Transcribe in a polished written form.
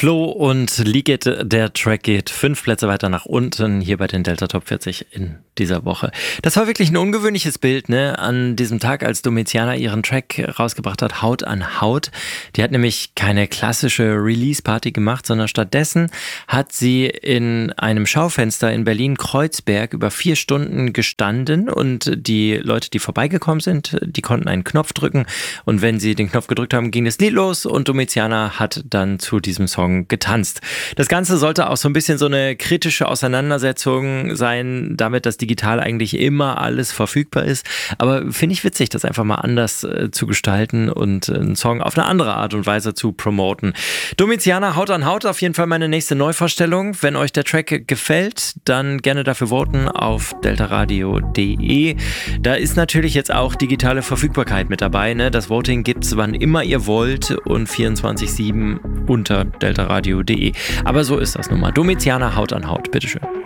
Flo und Liget, der Track geht 5 Plätze weiter nach unten hier bei den Delta Top 40 in dieser Woche. Das war wirklich ein ungewöhnliches Bild, ne? An diesem Tag, als Domiziana ihren Track rausgebracht hat, Haut an Haut. Die hat nämlich keine klassische Release-Party gemacht, sondern stattdessen hat sie in einem Schaufenster in Berlin-Kreuzberg über 4 Stunden gestanden und die Leute, die vorbeigekommen sind, die konnten einen Knopf drücken und wenn sie den Knopf gedrückt haben, ging das Lied los und Domiziana hat dann zu diesem Song getanzt. Das Ganze sollte auch so ein bisschen so eine kritische Auseinandersetzung sein, damit, dass digital eigentlich immer alles verfügbar ist. Aber finde ich witzig, das einfach mal anders zu gestalten und einen Song auf eine andere Art und Weise zu promoten. Domiziana, Haut an Haut, auf jeden Fall meine nächste Neuvorstellung. Wenn euch der Track gefällt, dann gerne dafür voten auf deltaradio.de. Da ist natürlich jetzt auch digitale Verfügbarkeit mit dabei, ne? Das Voting gibt's wann immer ihr wollt und 24/7 unter deltaradio.de. Aber so ist das nun mal. Domiziana, Haut an Haut, bitteschön.